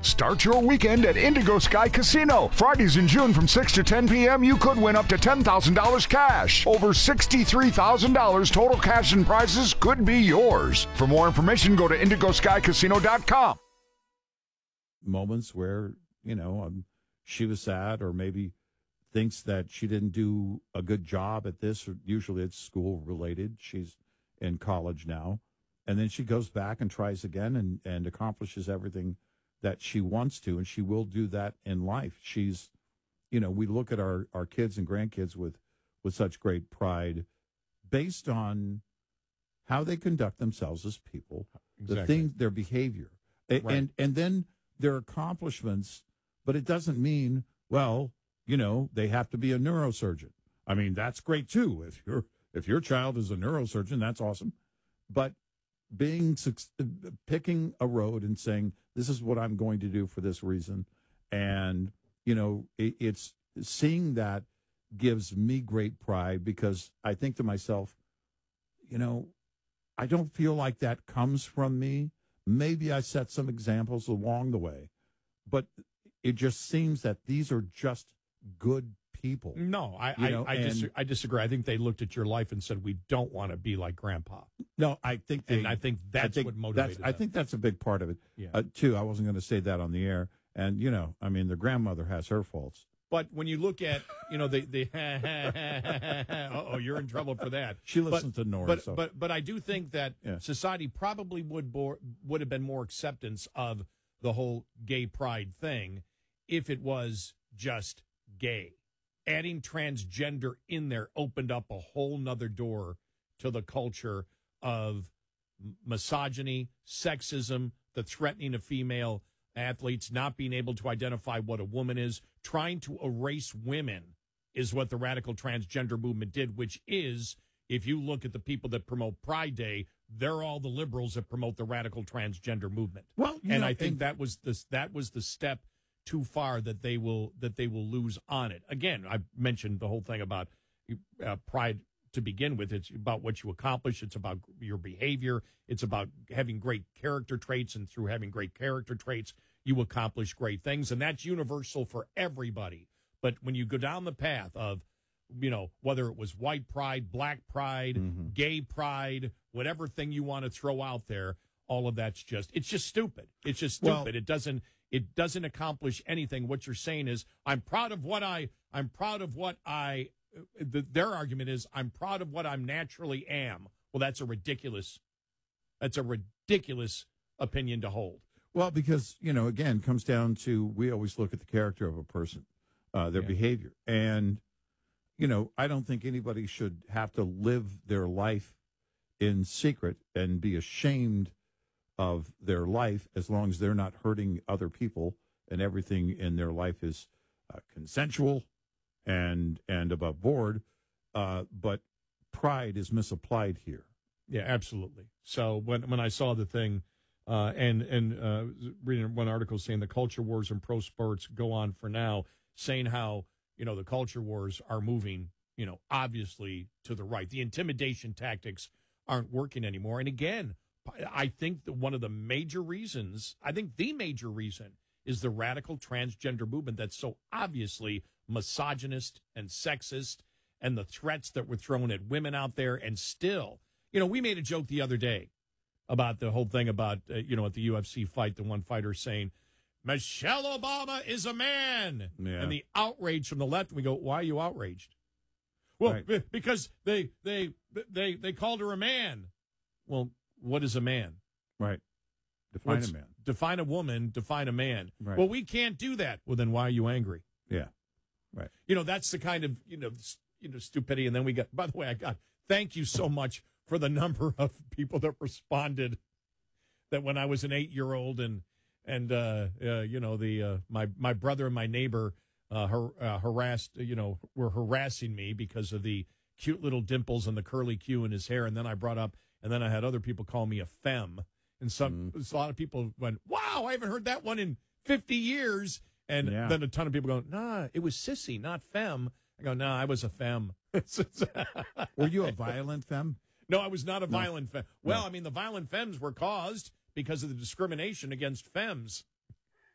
Start your weekend at Indigo Sky Casino. Fridays in June from 6 to 10 p.m., you could win up to $10,000 cash. Over $63,000 total cash and prizes could be yours. For more information, go to IndigoSkyCasino.com. Moments where, she was sad or maybe thinks that she didn't do a good job at this, or usually it's school related. She's in college now. And then she goes back and tries again and accomplishes everything that she wants to, and she will do that in life. She's, we look at our kids and grandkids with such great pride based on how they conduct themselves as people, Exactly. their behavior, Right. and then their accomplishments. But it doesn't mean, well, they have to be a neurosurgeon. I mean, that's great too. If your child is a neurosurgeon, that's awesome. But picking a road and saying, this is what I'm going to do for this reason. And, it's seeing that gives me great pride, because I think to myself, I don't feel like that comes from me. Maybe I set some examples along the way, but it just seems that these are just good people. No, I disagree. I think they looked at your life and said, we don't want to be like Grandpa. No, I think that's what motivated them. I think that's a big part of it, Yeah. too. I wasn't going to say that on the air. And, the grandmother has her faults. But when you look at, you're in trouble for that. She listens to Nora. But I do think that Yeah. society probably would have been more acceptance of the whole gay pride thing if it was just gay. Adding transgender in there opened up a whole nother door to the culture of misogyny, sexism, the threatening of female athletes, not being able to identify what a woman is, trying to erase women is what the radical transgender movement did, which is, if you look at the people that promote Pride Day, they're all the liberals that promote the radical transgender movement. Well, I think that was the step too far that they will lose on it. Again, I mentioned the whole thing about pride to begin with. It's about what you accomplish. It's about your behavior. It's about having great character traits, and through having great character traits, you accomplish great things, and that's universal for everybody. But when you go down the path of, whether it was white pride, black pride, gay pride, whatever thing you want to throw out there, all of that's it's just stupid. It's just stupid. Well, it doesn't accomplish anything. What you're saying is, their argument is, I'm proud of what I naturally am. Well, that's a ridiculous opinion to hold. Well, because, again, it comes down to, we always look at the character of a person, their behavior. And, I don't think anybody should have to live their life in secret and be ashamed of their life, as long as they're not hurting other people and everything in their life is consensual and above board. But pride is misapplied here. Yeah, absolutely. So when I saw the thing, reading one article saying the culture wars in pro sports go on for now, saying how, the culture wars are moving, obviously to the right. The intimidation tactics aren't working anymore. And again, I think that the major reason is the radical transgender movement that's so obviously misogynist and sexist, and the threats that were thrown at women out there. And still, we made a joke the other day about the whole thing about, at the UFC fight, the one fighter saying, Michelle Obama is a man. Yeah. And the outrage from the left, we go, why are you outraged? Well, Right. Because they called her a man. Well, what is a man? Right. Define a man. Define a woman, define a man. Right. Well, we can't do that. Well, then why are you angry? Yeah. Right. That's the kind of, stupidity. And then we got, by the way, thank you so much for the number of people that responded that when I was an 8-year-old and my brother and my neighbor were harassing me because of the cute little dimples and the curly Q in his hair. And then I had other people call me a femme. And a lot of people went, wow, I haven't heard that one in 50 years. And then a ton of people go, nah, it was sissy, not femme. I go, nah, I was a femme. Were you a violent femme? No, I was not a violent femme. Well, I mean, the violent femmes were caused because of the discrimination against femmes.